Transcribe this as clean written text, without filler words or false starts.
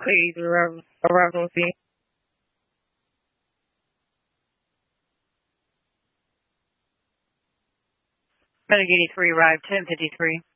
Please arrival will be. Renegade 3 arrived 10:53.